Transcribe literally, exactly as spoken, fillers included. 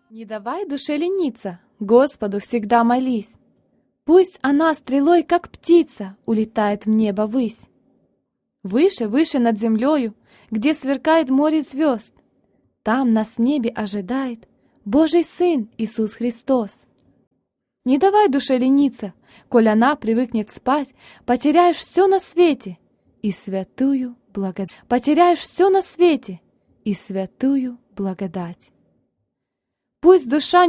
Не давай душе лениться, Господу всегда молись. Пусть она стрелой, как птица, улетает в небо ввысь. Выше, выше над землею, где сверкает море звезд, там нас в небе ожидает Божий Сын Иисус Христос. Не давай душе лениться, коль она привыкнет спать, потеряешь все на свете и святую благодать. Потеряешь все на свете и святую благодать. Пусть душа